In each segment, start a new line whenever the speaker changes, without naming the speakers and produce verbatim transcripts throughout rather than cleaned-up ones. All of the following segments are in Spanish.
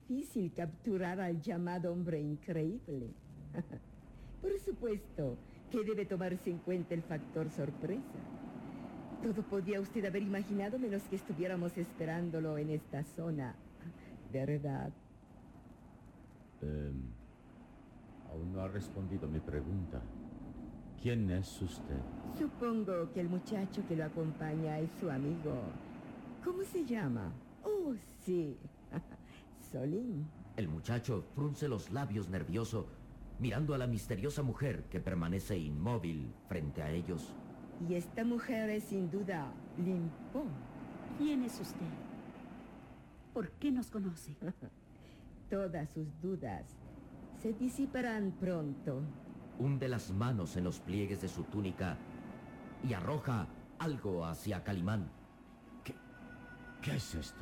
difícil capturar al llamado hombre increíble. Por supuesto que debe tomarse en cuenta el factor sorpresa. Todo podía usted haber imaginado menos que estuviéramos esperándolo en esta zona, ¿verdad?
Eh, aún no ha respondido mi pregunta. ¿Quién es usted?
Supongo que el muchacho que lo acompaña es su amigo. ¿Cómo se llama? Oh, sí. Solín.
El muchacho frunce los labios nervioso, mirando a la misteriosa mujer que permanece inmóvil frente a ellos.
Y esta mujer es sin duda Limpo.
¿Quién es usted? ¿Por qué nos conoce?
Todas sus dudas se disiparán pronto.
Hunde las manos en los pliegues de su túnica y arroja algo hacia Calimán.
¿Qué, qué es esto?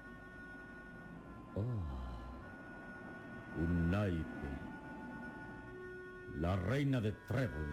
Oh, un naipe. La reina de Trébol.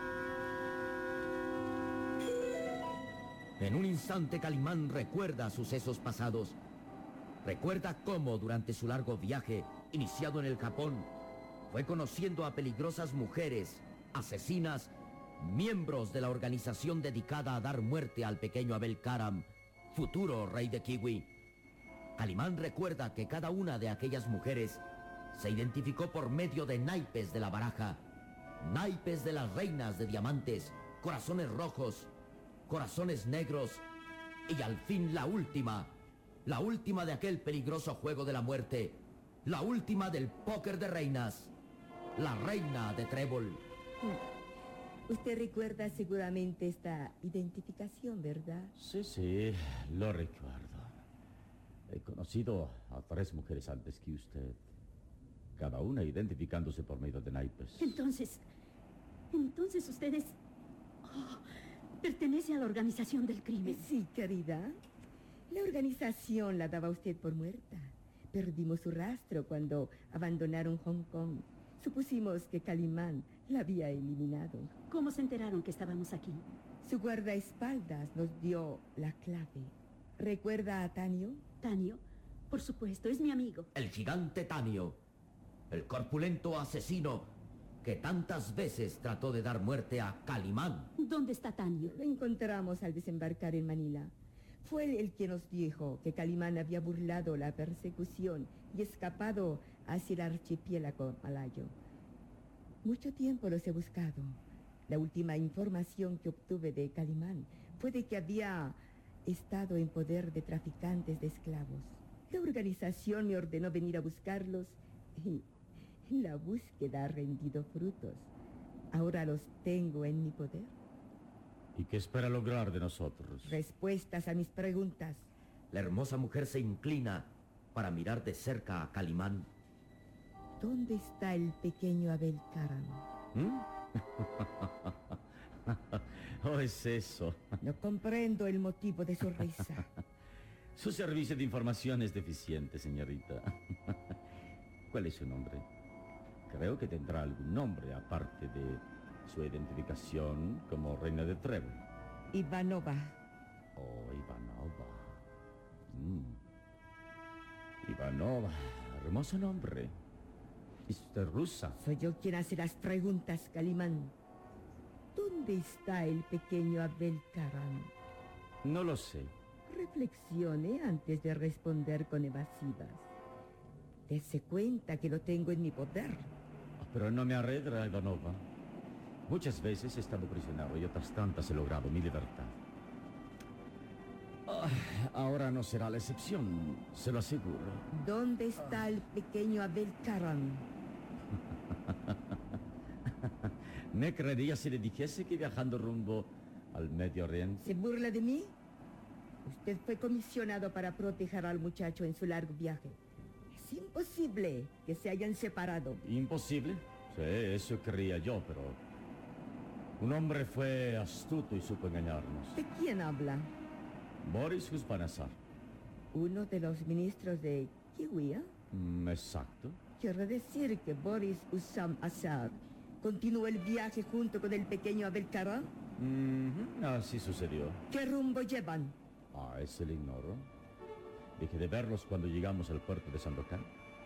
En un instante Calimán recuerda sucesos pasados. Recuerda cómo durante su largo viaje, iniciado en el Japón, fue conociendo a peligrosas mujeres, asesinas, miembros de la organización dedicada a dar muerte al pequeño Abel Karam, futuro rey de Kiwi. Calimán recuerda que cada una de aquellas mujeres se identificó por medio de naipes de la baraja, naipes de las reinas de diamantes, corazones rojos, corazones negros y al fin la última, la última de aquel peligroso juego de la muerte, la última del póker de reinas, la reina de Trébol.
Usted recuerda seguramente esta identificación, ¿verdad?
Sí, sí, lo recuerdo. He conocido a tres mujeres antes que usted, cada una identificándose por medio de naipes.
Entonces, entonces ustedes... Oh, pertenece a la organización del crimen.
Sí, querida. La organización la daba usted por muerta. Perdimos su rastro cuando abandonaron Hong Kong. Supusimos que Calimán la había eliminado.
¿Cómo se enteraron que estábamos aquí?
Su guardaespaldas nos dio la clave. ¿Recuerda a Tanio?
¿Tanio? Por supuesto, es mi amigo.
El gigante Tanio, el corpulento asesino que tantas veces trató de dar muerte a Calimán.
¿Dónde está Tanio?
Lo encontramos al desembarcar en Manila. Fue él el que nos dijo que Calimán había burlado la persecución y escapado hacia el archipiélago malayo. Mucho tiempo los he buscado. La última información que obtuve de Calimán fue de que había estado en poder de traficantes de esclavos. La organización me ordenó venir a buscarlos y la búsqueda ha rendido frutos. Ahora los tengo en mi poder.
¿Y qué espera lograr de nosotros?
Respuestas a mis preguntas.
La hermosa mujer se inclina para mirar de cerca a Calimán.
¿Dónde está el pequeño Abel Karam?
¿Mm? ¿Oh, es eso?
No comprendo el motivo de su risa.
Su servicio de información es deficiente, señorita. ¿Cuál es su nombre? Creo que tendrá algún nombre, aparte de su identificación como reina de Trébol.
Ivanova.
Oh, Ivanova. Mm. Ivanova, hermoso nombre. ¿Es usted rusa?
Soy yo quien hace las preguntas, Calimán. ¿Dónde está el pequeño Abel Karam?
No lo sé.
Reflexione antes de responder con evasivas. Dese cuenta que lo tengo en mi poder.
Pero no me arredra, Ivanova. Muchas veces he estado prisionero y otras tantas he logrado mi libertad. Ah, ahora no será la excepción, se lo aseguro.
¿Dónde está el pequeño Abel Karam?
¿Me creería si le dijese que viajando rumbo al Medio Oriente?
¿Se burla de mí? Usted fue comisionado para proteger al muchacho en su largo viaje. Es imposible que se hayan separado.
¿Imposible? Sí, eso creía yo, pero... un hombre fue astuto y supo engañarnos.
¿De quién habla?
Boris Huspanasar.
¿Uno de los ministros de Kiwi? ¿eh?
Mm, exacto.
Quiero decir que Boris Usam Azar continuó el viaje junto con el pequeño Abel Karam.
Mm-hmm. Así sucedió.
¿Qué rumbo llevan?
Ah, ese lo ignoro. Dejé de verlos cuando llegamos al puerto de Sandokan.